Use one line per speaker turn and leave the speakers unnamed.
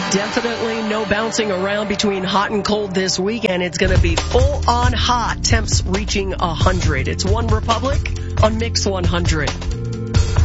Definitely no bouncing around between hot and cold this week, and it's going to be full on hot. Temps reaching 100. It's One Republic on Mix 100.